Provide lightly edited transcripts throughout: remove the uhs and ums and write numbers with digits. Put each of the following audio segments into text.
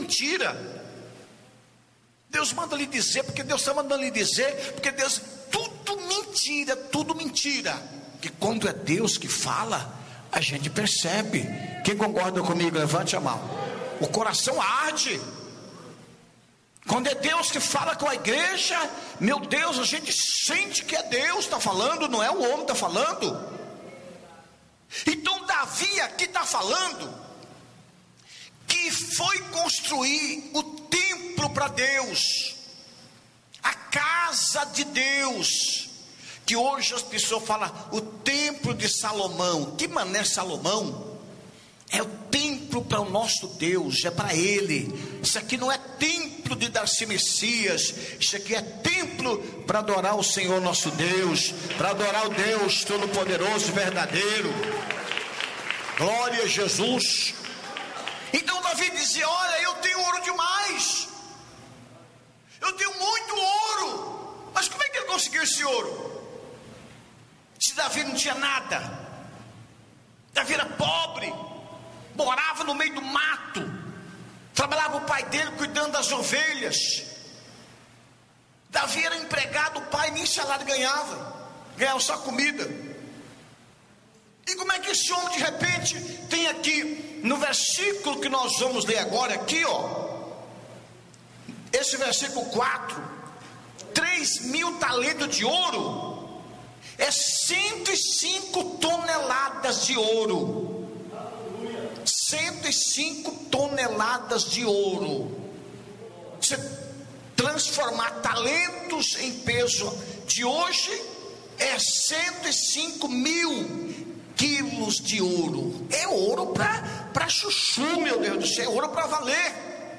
mentira. Deus manda lhe dizer, porque Deus está mandando lhe dizer, porque Deus, tudo mentira, tudo mentira. Que quando é Deus que fala, a gente percebe. Quem concorda comigo, levante a mão. O coração arde. Quando é Deus que fala com a igreja, meu Deus, a gente sente que é Deus está falando, não é o homem que está falando. Então Davi aqui está falando que foi construir o templo para Deus, a casa de Deus, que hoje as pessoas falam o templo de Salomão. Que mané Salomão? É o templo para o nosso Deus, é para Ele. Isso aqui não é templo de Darcy Messias, isso aqui é templo para adorar o Senhor nosso Deus, para adorar o Deus Todo-Poderoso e verdadeiro. Glória a Jesus. Então Davi dizia: olha, eu tenho ouro demais, eu tenho muito ouro. Mas como é que ele conseguiu esse ouro? Se Davi não tinha nada, Davi era pobre, morava no meio do mato, trabalhava o pai dele cuidando das ovelhas. Davi era empregado, o pai nem salário ganhava só comida. E como é que esse homem de repente tem aqui no versículo que nós vamos ler agora aqui, esse versículo 4, 3.000 talentos de ouro é 105 toneladas de ouro. 105 toneladas de ouro. Você transformar talentos em peso de hoje é 105 mil quilos de ouro. É ouro para chuchu, meu Deus do céu, é ouro para valer.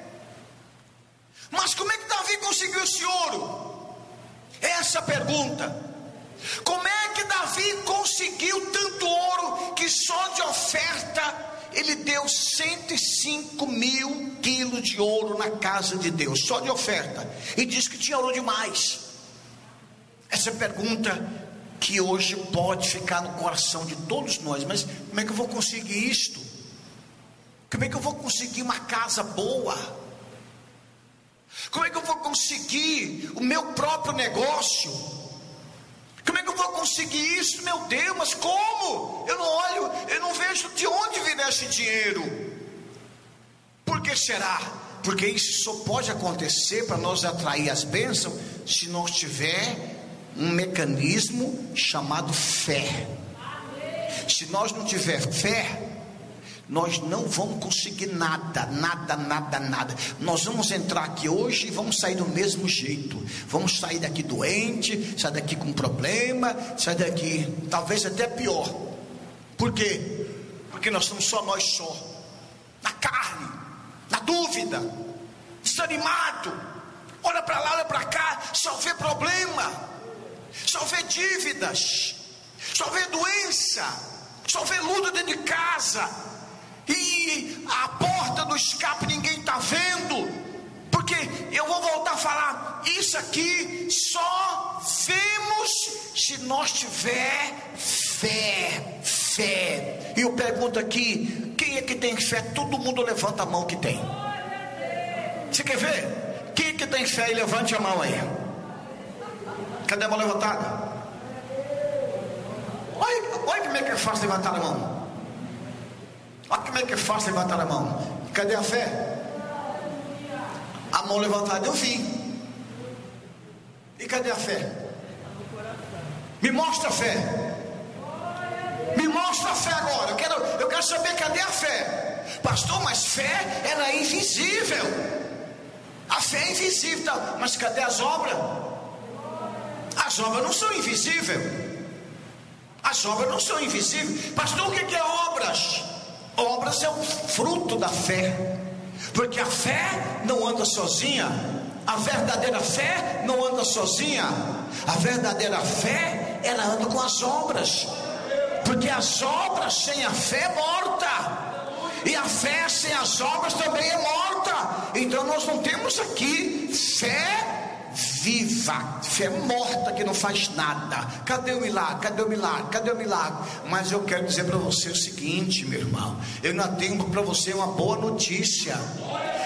Mas como é que Davi conseguiu esse ouro? Essa pergunta. Como é que Davi conseguiu tanto ouro que só de oferta ele deu 105 mil quilos de ouro na casa de Deus, só de oferta, e disse que tinha ouro demais? Essa pergunta que hoje pode ficar no coração de todos nós: mas como é que eu vou conseguir isto? Como é que eu vou conseguir uma casa boa? Como é que eu vou conseguir o meu próprio negócio? Como é que eu vou conseguir isso? Meu Deus, mas como? Eu não olho, eu não vejo de onde virá esse dinheiro. Por que será? Porque isso só pode acontecer para nós atrair as bênçãos se nós tiver um mecanismo chamado fé. Se nós não tiver fé, nós não vamos conseguir nada. Nós vamos entrar aqui hoje e vamos sair do mesmo jeito. Vamos sair daqui doente, sair daqui com problema, sair daqui talvez até pior. Por quê? Porque nós somos nós na carne, na dúvida, desanimado, olha para lá, olha para cá, só vê problema, só vê dívidas, só vê doença, só vê luta dentro de casa, e a porta do escape ninguém está vendo. Porque eu vou voltar a falar, isso aqui só vemos se nós tiver fé. E eu pergunto aqui, quem é que tem fé? Todo mundo levanta a mão que tem. Você quer ver? Quem é que tem fé? E levante a mão aí. Cadê a mão levantada? Olha como é que é fácil levantar a mão. Olha como é que é fácil levantar a mão. Cadê a fé? A mão levantada eu vi. E cadê a fé? Me mostra a fé. Me mostra a fé agora. Eu quero saber, cadê a fé? Pastor, mas fé, ela é invisível. A fé é invisível, tá? Mas cadê as obras? As obras não são invisíveis. As obras não são invisíveis. Pastor, o que é obras? Obras é o fruto da fé. Porque a fé não anda sozinha. A verdadeira fé não anda sozinha. A verdadeira fé, ela anda com as obras. Porque as obras sem a fé é morta. E a fé sem as obras também é morta. Então nós não temos aqui fé viva, fé morta que não faz nada. Cadê o milagre? Cadê o milagre? Cadê o milagre? Mas eu quero dizer para você o seguinte, meu irmão, eu não tenho para você uma boa notícia.